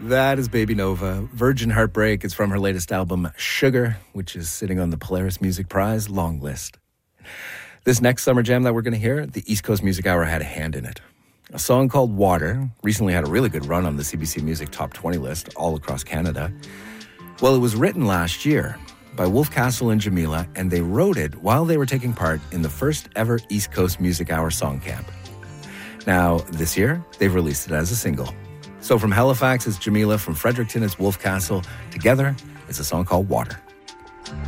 That is Baby Nova. Virgin Heartbreak is from her latest album, Sugar, which is sitting on the Polaris Music Prize long list. This next summer jam that we're going to hear, the East Coast Music Hour had a hand in it. A song called Water recently had a really good run on the CBC Music Top 20 list all across Canada. Well, it was written last year by Wolf Castle and Jamila, and they wrote it while they were taking part in the first ever East Coast Music Hour Song Camp. Now, this year, they've released it as a single. So from Halifax, it's Jamila. From Fredericton, it's Wolf Castle. Together, it's a song called Water.